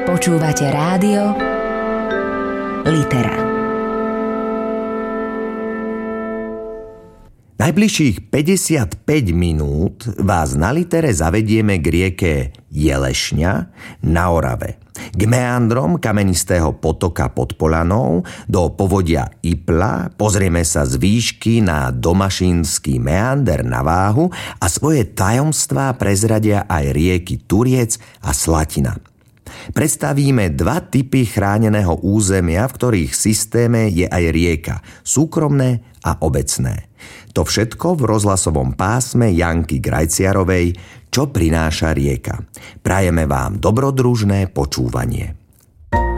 Počúvate rádio Litera. Najbližších 55 minút vás na Litere zavedieme k rieke Jelešňa na Orave, k meandrom kamenistého potoka pod Polanou, do povodia Ipla, pozrieme sa z výšky na domašínsky meander na Váhu a svoje tajomstvá prezradia aj rieky Turiec a Slatina. Predstavíme dva typy chráneného územia, v ktorých systéme je aj rieka, súkromné a obecné. To všetko v rozhlasovom pásme Janky Grajciarovej, Čo prináša rieka. Prajeme vám dobrodružné počúvanie.